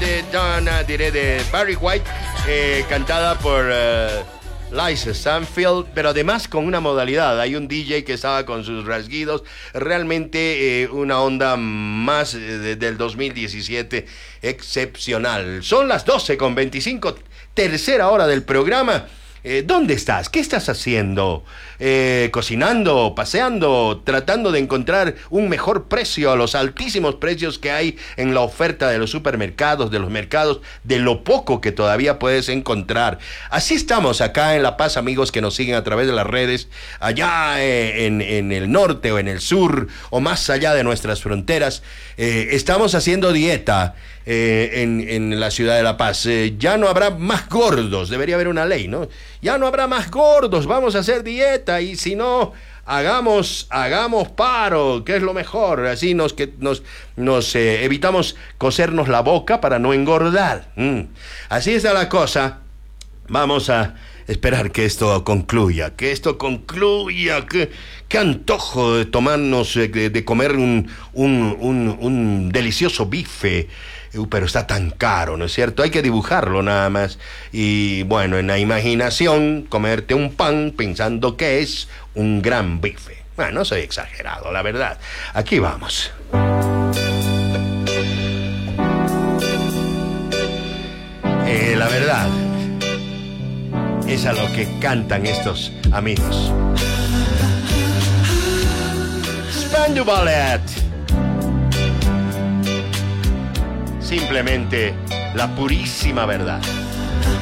de Donna, diré de Barry White, cantada por Liza Stanfield, pero además con una modalidad. Hay un DJ que estaba con sus rasguidos, realmente una onda más del 2017 excepcional. Son las 12:25, tercera hora del programa. ¿Dónde estás? ¿Qué estás haciendo? ¿Cocinando? ¿Paseando? ¿Tratando de encontrar un mejor precio a los altísimos precios que hay en la oferta de los supermercados, de los mercados, de lo poco que todavía puedes encontrar? Así estamos acá en La Paz, amigos que nos siguen a través de las redes, allá en el norte o en el sur o más allá de nuestras fronteras. Estamos haciendo dieta en la ciudad de La Paz. Ya no habrá más gordos, debería haber una ley, ¿no? Ya no habrá más gordos, vamos a hacer dieta y si no, hagamos paro, que es lo mejor. Así nos evitamos cosernos la boca para no engordar. Así está la cosa. Vamos a esperar que esto concluya. Qué antojo de tomarnos, de comer un delicioso bife. Pero está tan caro, ¿no es cierto? Hay que dibujarlo nada más. Y bueno, en la imaginación, comerte un pan pensando que es un gran bife. Bueno, no soy exagerado, la verdad. Aquí vamos. La verdad es a lo que cantan estos amigos. Spandau Ballet. Simplemente la purísima verdad.